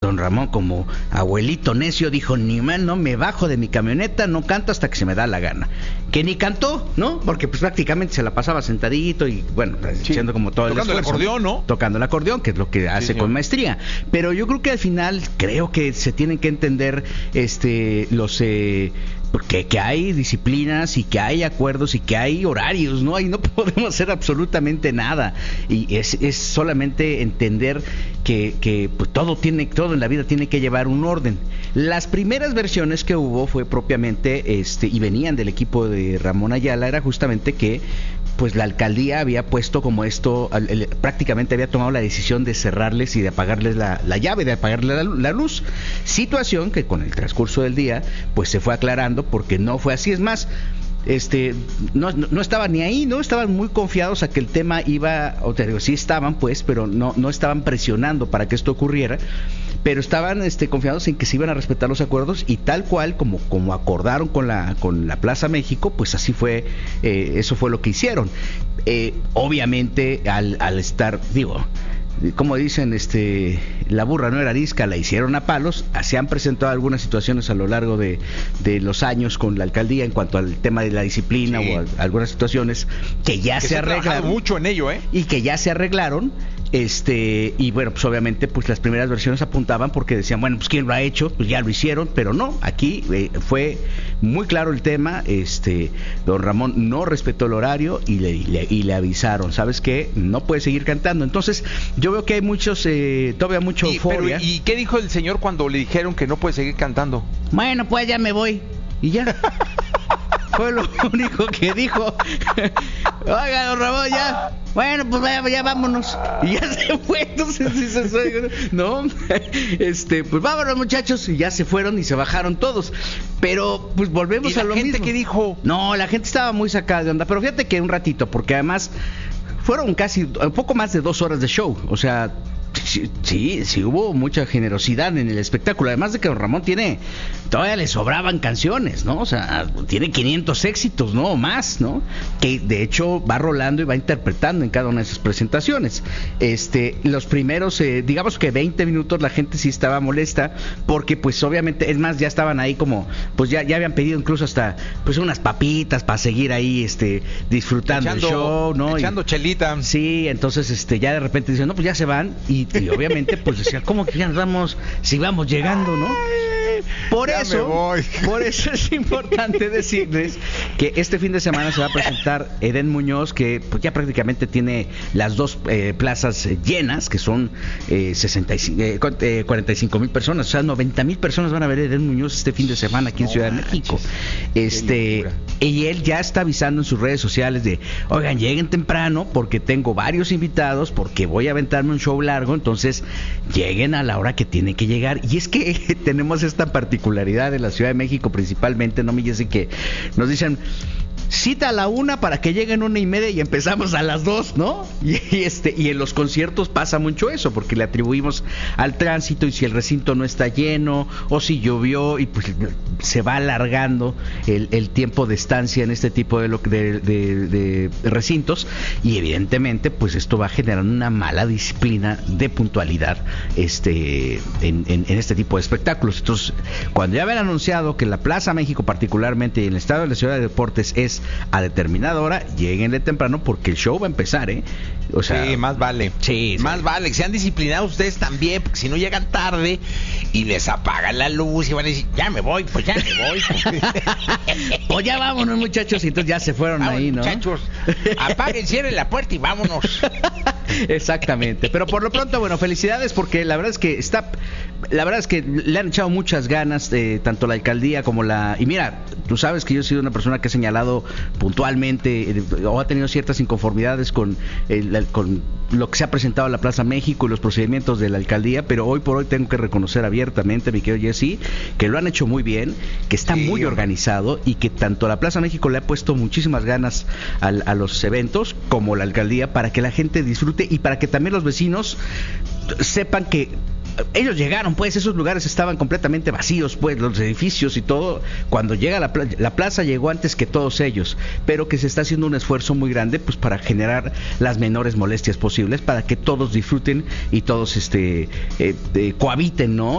don Ramón, como abuelito necio, dijo, ni más, no me bajo de mi camioneta, no canto hasta que se me da la gana. Que ni cantó, ¿no? Porque pues prácticamente se la pasaba sentadito y bueno, haciendo como todo el esfuerzo. Tocando el acordeón, ¿no? Tocando el acordeón, que es lo que hace con maestría. Pero yo creo que al final, creo que se tienen que entender que hay disciplinas y que hay acuerdos y que hay horarios, ¿no? Y no podemos hacer absolutamente nada. Y es solamente entender que pues todo en la vida tiene que llevar un orden. Las primeras versiones que hubo fue propiamente y venían del equipo de Ramón Ayala, era justamente que pues la alcaldía había puesto como esto, prácticamente había tomado la decisión de cerrarles y de apagarles la llave, de apagarles la luz. Situación que con el transcurso del día pues se fue aclarando porque no fue así. Es más, no estaban ni ahí, ¿no? Estaban muy confiados a que el tema iba, sí estaban pues, pero no estaban presionando para que esto ocurriera, pero estaban confiados en que se iban a respetar los acuerdos y tal cual como acordaron con la Plaza México, pues así fue, eso fue lo que hicieron. Obviamente al estar, como dicen, la burra no era arisca, la hicieron a palos. Se han presentado algunas situaciones a lo largo de los años con la alcaldía en cuanto al tema de la disciplina, sí, o algunas situaciones que ya se arreglaron mucho en ello, y que ya se arreglaron. Y bueno, pues obviamente pues las primeras versiones apuntaban porque decían, bueno, pues quién lo ha hecho, pues ya lo hicieron, pero no, aquí fue muy claro el tema. Don Ramón no respetó el horario y le avisaron, ¿sabes qué? No puede seguir cantando. Entonces yo veo que hay todavía mucha euforia. Pero, ¿y qué dijo el señor cuando le dijeron que no puede seguir cantando? Bueno, pues ya me voy y ya. Fue lo único que dijo. Oiga, don Ramón, ya. Bueno, pues ya vámonos. Y ya se fue. Entonces no, pues vámonos, muchachos. Y ya se fueron y se bajaron todos. Pero pues volvemos a lo mismo. ¿Y la gente qué dijo? No, la gente estaba muy sacada de onda. Pero fíjate que un ratito, porque además fueron casi un poco más de 2 horas de show. O sea, sí hubo mucha generosidad en el espectáculo, además de que don Ramón todavía le sobraban canciones, ¿no? O sea, tiene 500 éxitos, ¿no? O más, ¿no? Que de hecho va rolando y va interpretando en cada una de sus presentaciones. Los primeros, digamos que 20 minutos la gente sí estaba molesta, porque pues obviamente, es más, ya estaban ahí como, pues ya habían pedido incluso hasta pues unas papitas para seguir ahí disfrutando el show, ¿no? Echando chelita. Sí, entonces ya de repente dicen, no, pues ya se van. Y obviamente pues decían, ¿cómo que ya nos vamos si vamos llegando, no? Por eso es importante decirles que este fin de semana se va a presentar Edén Muñoz, que pues ya prácticamente tiene las 2 plazas llenas, que son 45,000 personas, o sea, 90,000 personas van a ver a Edén Muñoz este fin de semana aquí en Ciudad de México. Y él ya está avisando en sus redes sociales de, oigan, lleguen temprano porque tengo varios invitados, porque voy a aventarme un show largo, entonces lleguen a la hora que tienen que llegar. Y es que tenemos esta particularidad en la Ciudad de México principalmente, ¿no, Miguel? Que nos dicen, cita a la 1 para que lleguen 1:30 y empezamos a las 2, ¿no? Y en los conciertos pasa mucho eso, porque le atribuimos al tránsito, y si el recinto no está lleno o si llovió, y pues se va alargando el tiempo de estancia en este tipo de recintos, y evidentemente pues esto va generando una mala disciplina de puntualidad en este tipo de espectáculos. Entonces, cuando ya habían anunciado que la Plaza México particularmente y el Estado de la Ciudad de Deportes es a determinada hora, lleguenle temprano porque el show va a empezar, O sea, sí, más vale. Sí, más vale que sean disciplinados ustedes también, porque si no llegan tarde y les apagan la luz y van a decir, ya me voy. Pues ya vámonos, muchachos. Y entonces ya se fueron ahí, ¿no? Muchachos, apaguen, cierren la puerta y vámonos. Exactamente. Pero por lo pronto, bueno, felicidades, porque la verdad es que le han echado muchas ganas, tanto la alcaldía como y mira, tú sabes que yo he sido una persona que ha señalado puntualmente o ha tenido ciertas inconformidades con lo que se ha presentado a la Plaza México y los procedimientos de la alcaldía, pero hoy por hoy tengo que reconocer abiertamente, mi querido Jesse, que lo han hecho muy bien, que está muy organizado, y que tanto la Plaza México le ha puesto muchísimas ganas a los eventos como la alcaldía, para que la gente disfrute y para que también los vecinos sepan que ellos llegaron, pues esos lugares estaban completamente vacíos, pues los edificios y todo. Cuando llega la plaza llegó antes que todos ellos, pero que se está haciendo un esfuerzo muy grande pues para generar las menores molestias posibles, para que todos disfruten y todos cohabiten, ¿no?